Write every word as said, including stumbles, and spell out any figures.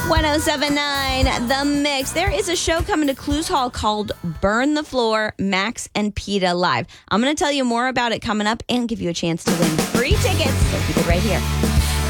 ten seventy-nine The Mix. There is a show coming to Clues Hall called Burn the Floor, Max and Peta Live. I'm going to tell you more about it coming up and give you a chance to win free tickets. So keep it right here.